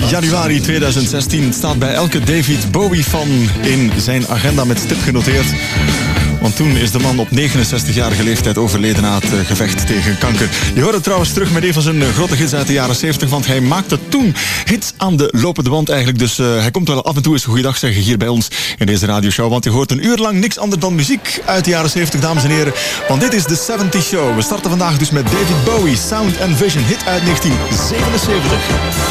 januari 2016 staat bij elke David Bowie-fan in zijn agenda met stip genoteerd. Want toen is de man op 69-jarige leeftijd overleden na het gevecht tegen kanker. Je hoort het trouwens terug met een van zijn grote hits uit de jaren 70. Want hij maakte toen hits aan de lopende band eigenlijk. Dus hij komt wel af en toe eens goeiedag zeggen hier bij ons in deze radioshow. Want je hoort een uur lang niks anders dan muziek uit de jaren 70, dames en heren. Want dit is de 70 Show. We starten vandaag dus met David Bowie, Sound and Vision, hit uit 1977.